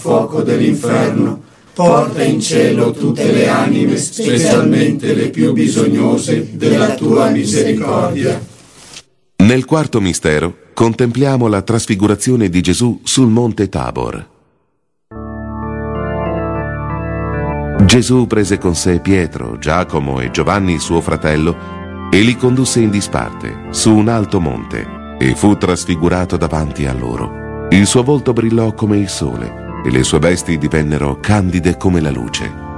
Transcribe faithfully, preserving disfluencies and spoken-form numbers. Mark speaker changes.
Speaker 1: fuoco dell'inferno, porta in cielo tutte le anime, specialmente le più bisognose della tua misericordia.
Speaker 2: Nel quarto mistero contempliamo la trasfigurazione di Gesù sul monte Tabor. Gesù prese con sé Pietro, Giacomo e Giovanni suo fratello e li condusse in disparte su un alto monte e fu trasfigurato davanti a loro. Il suo volto brillò come il sole e le sue vesti divennero candide come la luce.